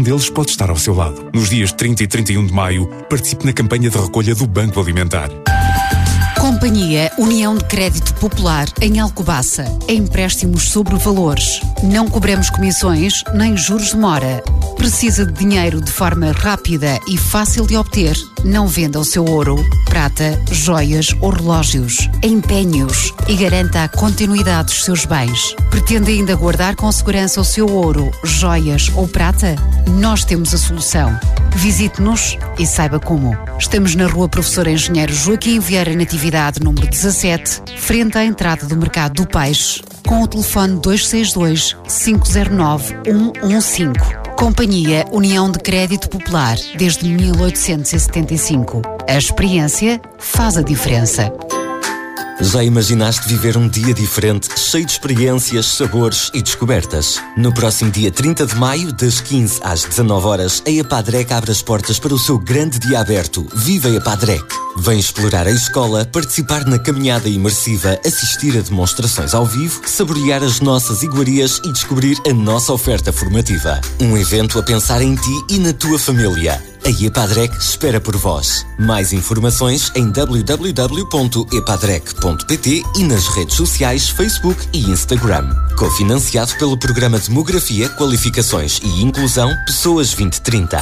deles pode estar ao seu lado. Nos dias 30 e 31 de maio, participe na campanha de recolha do Banco Alimentar. Companhia União de Crédito Popular em Alcobaça. Empréstimos sobre valores. Não cobramos comissões nem juros de mora. Precisa de dinheiro de forma rápida e fácil de obter? Não venda o seu ouro, prata, joias ou relógios. Empenhe-os e garanta a continuidade dos seus bens. Pretende ainda guardar com segurança o seu ouro, joias ou prata? Nós temos a solução. Visite-nos e saiba como. Estamos na Rua Professor Engenheiro Joaquim Vieira Natividade, número 17, frente à entrada do Mercado do Peixe, com o telefone 262-509-115. Companhia União de Crédito Popular, desde 1875. A experiência faz a diferença. Já imaginaste viver um dia diferente, cheio de experiências, sabores e descobertas? No próximo dia 30 de maio, das 15 às 19 horas, a EPADREC abre as portas para o seu grande dia aberto. Viva a EPADREC! Vem explorar a escola, participar na caminhada imersiva, assistir a demonstrações ao vivo, saborear as nossas iguarias e descobrir a nossa oferta formativa. Um evento a pensar em ti e na tua família. A EPADREC espera por vós. Mais informações em www.epadrec.pt e nas redes sociais Facebook e Instagram. Cofinanciado pelo Programa Demografia, Qualificações e Inclusão Pessoas 2030.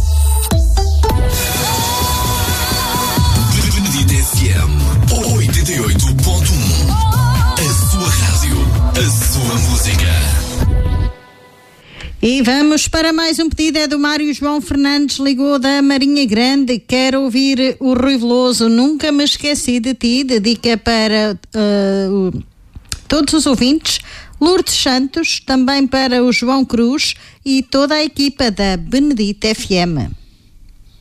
Benedito FM 88.1. A sua rádio, a sua música. E vamos para mais um pedido, é do Mário João Fernandes, ligou da Marinha Grande, quer ouvir o Rui Veloso, Nunca Me Esqueci de Ti, dedica para todos os ouvintes, Lourdes Santos, também para o João Cruz e toda a equipa da Benedito FM.